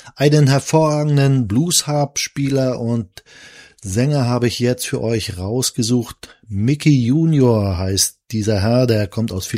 Einen hervorragenden Blues-Harp-Spieler und Sänger habe ich jetzt für euch rausgesucht. Mickey Junior heißt dieser Herr, der kommt aus